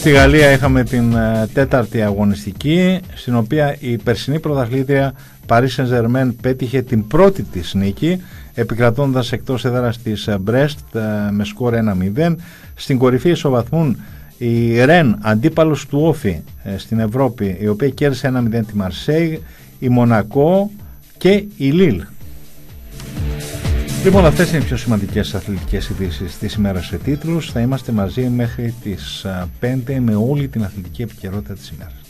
Στη Γαλλία είχαμε την τέταρτη αγωνιστική, στην οποία η περσινή πρωταθλήτρια Paris Saint-Germain πέτυχε την πρώτη της νίκη, επικρατώντας εκτός έδρας της Brest με σκορ 1-0. Στην κορυφή ισοβαθμούν η Ρεν, αντίπαλος του Όφι στην Ευρώπη, η οποία κέρδισε 1-0 τη Μαρσέιγ, η Μονακό και η Λίλ. Λοιπόν, αυτές είναι οι πιο σημαντικές αθλητικές ειδήσεις της ημέρας σε τίτλους. Θα είμαστε μαζί μέχρι τις 5 με όλη την αθλητική επικαιρότητα της ημέρας.